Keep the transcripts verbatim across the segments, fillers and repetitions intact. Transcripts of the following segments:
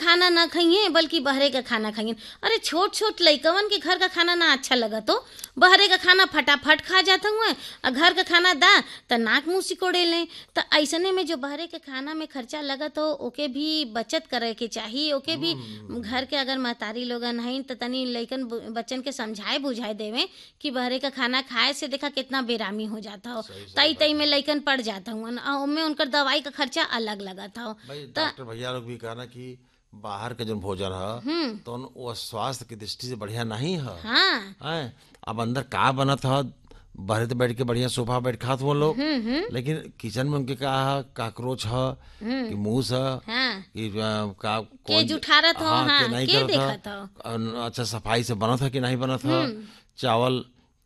खाना ना खाइए बल्कि बहरे का खाना खाइए। अरे छोट छोट लइकवन के घर का खाना ना अच्छा लगत हो, बहरे का खाना फटाफट खा जाता हुआ और घर का खाना दा त नाक मुंह सिकोड़े लें। तो ऐसने में जो बहरे के खाना में खर्चा लगत हो ओके भी बचत करे के चाहिए। ओके भी घर के अगर महतारी लोगन हैं तो तनी लइकन बच्चन के समझाए बुझाए देवे कि बहरे का खाना खाए से देखा कितना बेरामी हो जाता हो, तई तई में लइकन पड़ जाता हुआ और उनमें उनकर दवाई का खर्चा अलग लगता हो। डॉक्टर भैया लोग भी कहना कि बाहर के जो भोजन है तो वो स्वास्थ्य की दृष्टि से बढ़िया नहीं है। हाँ। है अब अंदर का बनत है, बाहर तो बैठ के बढ़िया सोफा बैठ खात वो लोग, लेकिन किचन में उनके का है, काकरोच है कि मूस है हाँ। कि का के जुठारत हो, हाँ, हाँ, के नहीं के करत देखत है, हो। अच्छा सफाई से बनत है कि नहीं बनत है, चावल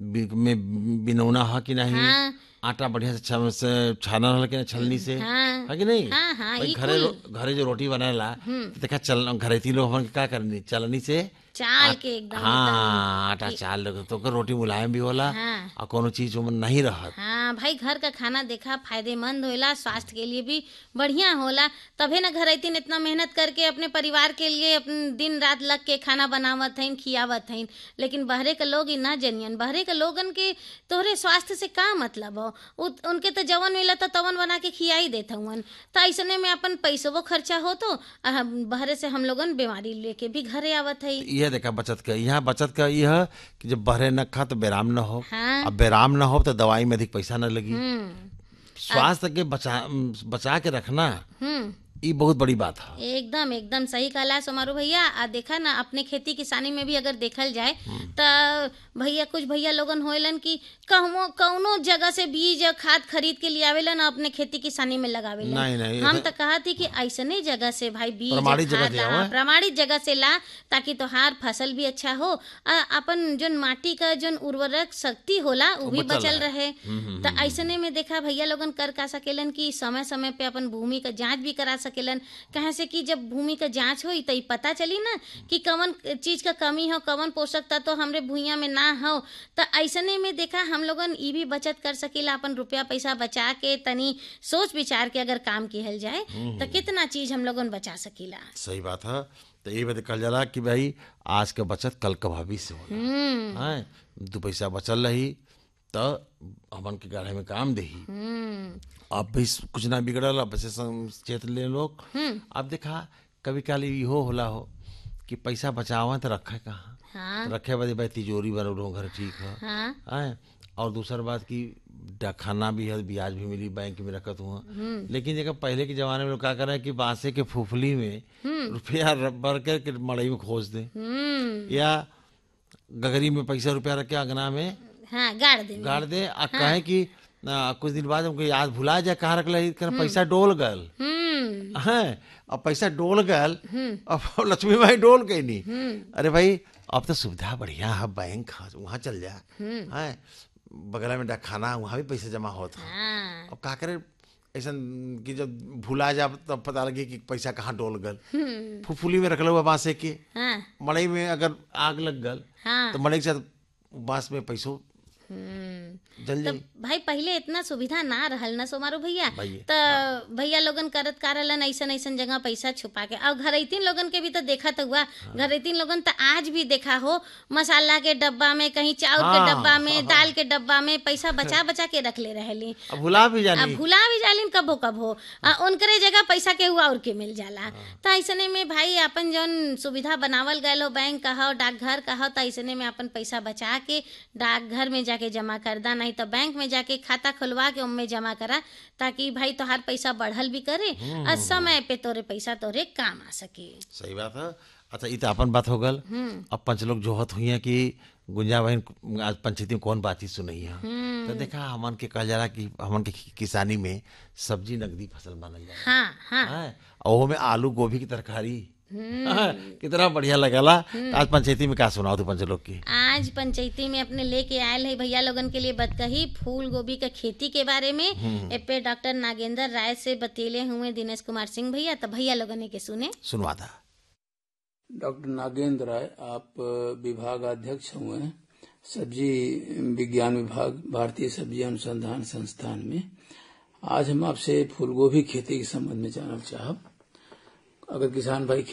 में बिनौना है कि नहीं, हाँ। आटा बढ़िया से छ- से छाना है कि नहीं छलनी से, हाँ। है कि नहीं। हाँ, हाँ, भाई ई घरे कुल। घरे जो रोटी बनाला तो देखा चल घरे तीन लोग हमन के का करनी चलनी से चाल आ- के एकदम हाँ आटा चाल लोग तो ओकर रोटी मुलायम भी होला हाँ। और कोनो चीज उमन नहीं रहत। हाँ भाई, घर का खाना देखा फायदेमंद होला, स्वास्थ्य के लिए भी बढ़िया होला। तभे ना घर अइतिन इतना मेहनत करके अपने परिवार के लिए अपन दिन रात लग के खाना बनावत हइन खियावत हइन। लेकिन बहरे के लोग ही ना जनियन, बहरे के लोगन के तोहरे स्वास्थ्य से का मतलब हो, उ- उनके तो जवन मिला तो तवन बना के खियाई देत हवन। तो ऐसने में अपन पैसों खर्चा हो तो बहरे से हम लोगन बीमारी लेके भी घरे आवत है। यह देखा बचत का यहाँ बचत का यह कि जब बहरे न खा तो बेराम न हो, हाँ। अब बेराम न हो तो दवाई में अधिक पैसा न लगी। हम्म। स्वास्थ्य के बचा बचा के रखना हम्म। ये बहुत बड़ी बात है। एकदम एकदम सही कहला सोमारू भैया। आ देखा ना अपने खेती किसानी में भी अगर देखल जाए तो भैया कुछ भैया लोगन होलन कि कहूँ कौनो जगह से बीज या खाद खरीद के लिए आवेलन और अपने खेती किसानी में लगावेलन। नहीं नहीं हम तो कहा थी कि ऐसने जगह से भाई बीज प्रमाणित जगह खाद से ला, आवे। प्रमाणित जगह से ला ताकि तोहार फसल भी अच्छा हो, आ अपन जोन माटी का जोन उर्वरक शक्ति होला वो भी बचल बचल रहे। रहे। तो ऐसने में देखा भैया लोगन कर का सकेलन कि समय समय पे अपन भूमि का जांच भी करा सकेलन। कहे से कि जब भूमि का जांच होई तो पता चली ना कि कवन चीज का कमी हो, कवन पोषक तत्व तो हमरे भूइया में ना हो। तो ऐसने में देखा हम लोगन ई भी बचत कर सकेला, अपन रुपया पैसा बचा के तनी सोच विचार के अगर काम किहल जाए तो कितना चीज हम लोगन बचा सकीला। सही बात है। तो ये बात कहल जाला कि भाई आज के बचत कल का भविष्य होला। हैं दो पैसा बचल रही तो हमन के गढ़े में काम देही। अब भी कुछ ना बिगड़ल, अब से चेत ले लोग। अब देखा कभी काल इहो होला हो कि पैसा बचावा तो रखे कहाँ। हाँ। रखे बदे भाई तिजोरी बनल घर ठीक है। हाँ। हैं और दूसर बात की खाना भी है, ब्याज भी मिली बैंक में रखत हुआ। लेकिन जगह पहले के जमाने में लोग क्या करे कि बांसे के फुफली में रुपया रबर के के मड़ई में खोज दे या गगरी में पैसा रुपया रख के अंगना में हाँ गाड़ दे गाड़ दे और कहे कि आ, कुछ दिन बाद हमको याद भुला जाए कहाँ रख ले पैसा डोल गल है। अब पैसा डोल गल, अब लक्ष्मी भाई डोल गई नहीं। अरे भाई अब तो सुविधा बढ़िया है, बैंक है वहाँ चल जा है, बगल में डाकखाना वहाँ भी पैसा जमा होता है। हाँ। अब का करे ऐसा कि जब भुला जा तब पता लगे कि पैसा कहाँ डोल गल। फुफुली में रख लो बांसे के, हाँ। मड़ई में अगर आग लग गल हाँ। तो मड़ई के साथ बांस में पैसों जल तो जाई। भाई पहले इतना सुविधा ना रहल ना सोमारू भैया। भैया। तो भैया लोगन करत कारलन ऐसन ऐसन जगह पैसा छुपा के। और घरैतीन लोगन के भी तो देखा तो हुआ। घरैतीन लोगन तो आज भी देखा हो मसाला के डब्बा में, कहीं चाउर के हाँ, डब्बा में, हाँ, दाल के डब्बा में पैसा बचा बचा के रख ले रहेली। अब भुला भी अब जानी। भुला भी जालिन कबो कबो, आ उनकरे जगह पैसा के हुआ और के मिल जाला। तो ऐसने में भाई अपन जौन सुविधा बनावल गए हो, बैंक कहो डाकघर कहो, तो ऐसने में अपन पैसा बचा के डाकघर में जाके जमा कर दा, नहीं तो बैंक में जाके खाता खुलवा के उनमें जमा करा ताकि भाई तोहार पैसा बढ़ल भी करे और समय पे तोरे पैसा तोरे काम आ सके। सही बात है। अच्छा ये तो अपन बात हो गल। अब पंच लोग जोहत हुई है कि गुंजा बहन आज पंचायती में कौन बातचीत सुनई है। तो देखा हमन के कहा जाला कि हमन के किसानी में सब्जी नगदी फसल मानल जाला। हाँ हाँ। हैं और वो में आलू गोभी की तरकारी कितना बढ़िया लगला। आज पंचायती में क्या सुनाओ तू पंच लोग की। आज पंचायती में अपने लेके आयल है भैया लोगन के लिए बतकही फूल गोभी का खेती के बारे में। ए पे डॉक्टर नागेंद्र राय से बतेले हुए दिनेश कुमार सिंह भैया। तो भैया लोगन के सुने सुनवा था। डॉक्टर नागेंद्र राय, आप विभागाध्यक्ष हुए सब्जी विज्ञान विभाग, भारतीय सब्जी अनुसंधान संस्थान में। आज हम आपसे फूलगोभी खेती के संबंध में जानना चाहब। अगर किसान भाई